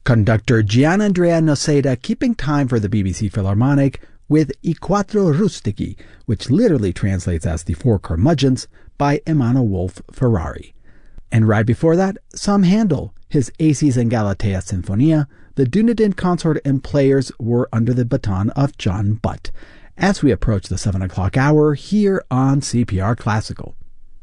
Conductor Gianandrea Noceda keeping time for the BBC Philharmonic with I Quattro Rustici, which literally translates as the Four Curmudgeons, by Emanuel Wolf Ferrari. And right before that, some Handel, his Aces and Galatea Sinfonia. The Dunedin Consort and players were under the baton of John Butt. As we approach the 7 o'clock hour here on CPR Classical.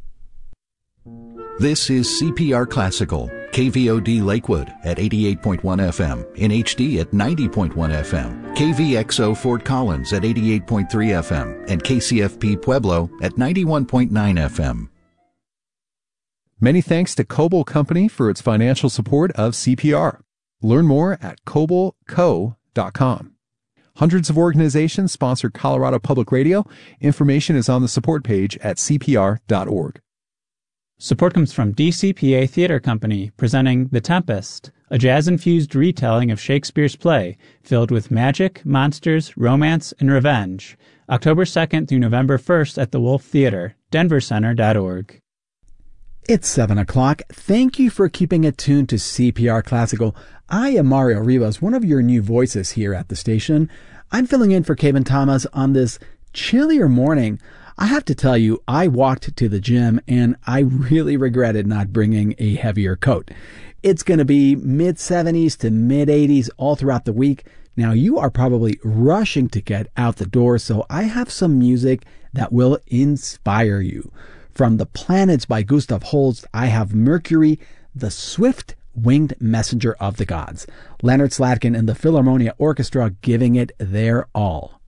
This is CPR Classical, KVOD Lakewood at 88.1 FM, in HD at 90.1 FM, KVXO Fort Collins at 88.3 FM, and KCFP Pueblo at 91.9 FM. Many thanks to Coble Company for its financial support of CPR. Learn more at cobleco.com. Hundreds of organizations sponsor Colorado Public Radio. Information is on the support page at cpr.org. Support comes from DCPA Theater Company, presenting The Tempest, a jazz-infused retelling of Shakespeare's play, filled with magic, monsters, romance, and revenge. October 2nd through November 1st at the Wolf Theater, denvercenter.org. It's 7 o'clock. Thank you for keeping it tuned to CPR Classical. I am Mario Rivas, one of your new voices here at the station. I'm filling in for Kevin Thomas on this chillier morning. I have to tell you, I walked to the gym and I really regretted not bringing a heavier coat. It's going to be mid-70s to mid-80s all throughout the week. Now, you are probably rushing to get out the door, so I have some music that will inspire you. From The Planets by Gustav Holst, I have Mercury, the swift-winged messenger of the gods. Leonard Slatkin and the Philharmonia Orchestra giving it their all.